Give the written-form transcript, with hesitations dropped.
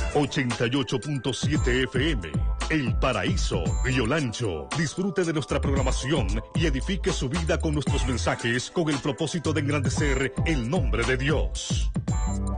88.7 FM, El Paraíso, Río Lancho. Disfrute de nuestra programación y edifique su vida con nuestros mensajes con el propósito de engrandecer el nombre de Dios.